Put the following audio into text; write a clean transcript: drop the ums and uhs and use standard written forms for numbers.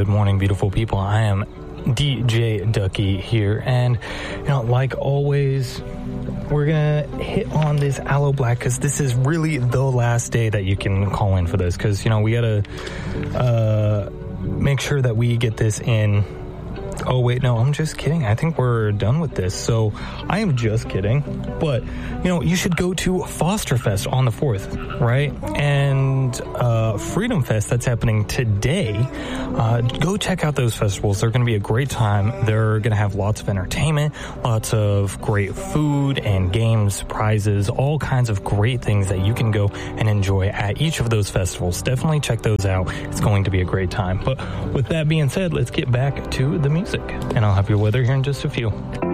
Good morning, beautiful people. I am DJ Ducky here, and like always, we're gonna hit on this Aloe Black because this is really the last day that you can call in for this, because we gotta make sure that we get this in. Oh wait, no, I'm just kidding. I think we're done with this. So I am just kidding. But you should go to Foster Fest on the 4th, right? And Freedom Fest that's happening today. Go check out those festivals. They're going to be a great time. They're going to have lots of entertainment, lots of great food and games, prizes, all kinds of great things that you can go and enjoy at each of those festivals. Definitely check those out. It's going to be a great time. But with that being said, let's get back to the music, and I'll have your weather here in just a few.